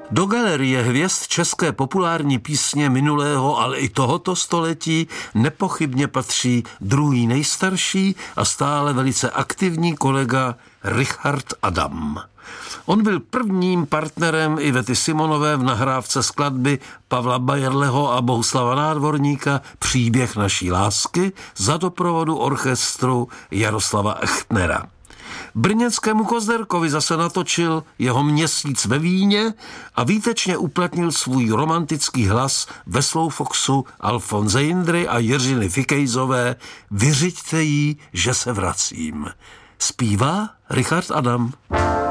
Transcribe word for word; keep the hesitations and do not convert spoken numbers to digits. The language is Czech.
Do galerie hvězd české populární písně minulého, ale i tohoto století nepochybně patří druhý nejstarší a stále velice aktivní kolega Richard Adam. On byl prvním partnerem Ivety Simonové v nahrávce skladby Pavla Bajerleho a Bohuslava Nádvorníka Příběh naší lásky za doprovodu orchestru Jaroslava Echtnera. Brněnskému Kozderkovi zase natočil jeho Měsíc ve víně a výtečně uplatnil svůj romantický hlas ve Slowfoxu Alfonse Jindry a Jiřiny Fikejzové Vyřiďte jí, že se vracím. Zpívá Richard Adam.